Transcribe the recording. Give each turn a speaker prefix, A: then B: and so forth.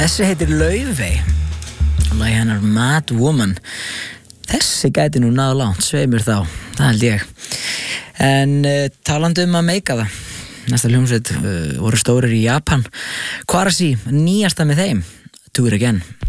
A: Þessi heitir Laufey. Lagi hennar Mad Woman. Þessi gæti nú náðu langt, sveimur þá. Það held ég. En talandi að meika það. Næsta hljómsveit voru stórir í Japan. Quarasi, nýjasta með þeim. Do It Again.